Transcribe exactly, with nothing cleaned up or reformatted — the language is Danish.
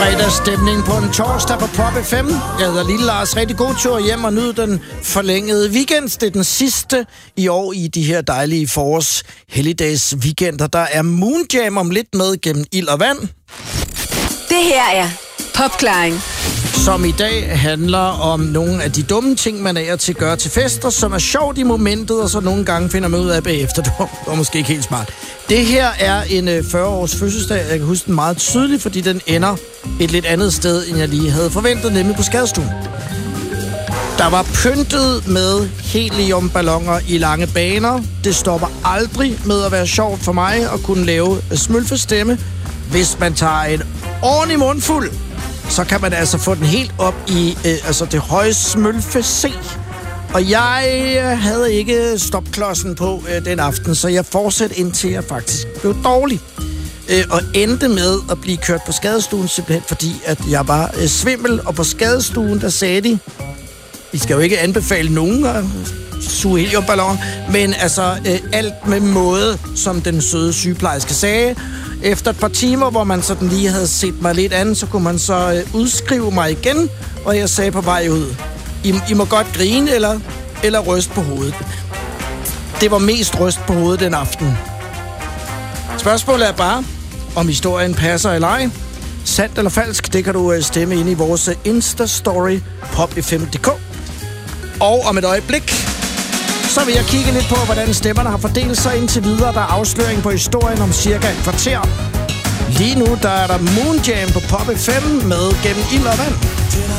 Fredagsstemning på en torsdag på Pop F M. Jeg hedder Lille Lars. Rigtig god tur hjem og nyd den forlængede weekend. Det er den sidste i år i de her dejlige forårs helligdags weekender. Der er Moonjam om lidt med gennem ild og vand. Det her er Popklaring, Som i dag handler om nogle af de dumme ting, man er til at gøre til fester, som er sjovt i momentet, og så nogle gange finder man ud af bagefter. Det var måske ikke helt smart. Det her er en fyrre-års fødselsdag. Jeg kan huske den meget tydeligt, fordi den ender et lidt andet sted, end jeg lige havde forventet, nemlig på skadestuen. Der var pyntet med heliumballoner i lange baner. Det stopper aldrig med at være sjovt for mig at kunne lave smølfestemme. Hvis man tager en ordentlig mundfuld, så kan man altså få den helt op i øh, altså det høje smølfe C. Og jeg havde ikke stopklodsen på øh, den aften, så jeg fortsatte indtil jeg faktisk blev dårlig. Øh, og endte med at blive kørt på skadestuen, simpelthen fordi, at jeg var øh, svimmel. Og på skadestuen, der sagde de, vi skal jo ikke anbefale nogen at suge heliumballon, men altså øh, alt med måde, som den søde sygeplejerske sagde. Efter et par timer, hvor man sådan lige havde set mig lidt an, så kunne man så øh, udskrive mig igen, og jeg sagde på vej ud, I, I må godt grine eller, eller ryste på hovedet. Det var mest ryst på hovedet den aften. Spørgsmålet er bare, om historien passer eller ej. Sandt eller falsk, det kan du øh, stemme ind i vores Insta-story pop f m punktum d k. Og om et øjeblik, så vil jeg kigge lidt på, hvordan stemmerne har fordelt sig indtil videre. Der er afsløring på historien om cirka et kvarter. Lige nu der er der Moonjam på Pop F M med gennem ild og vand.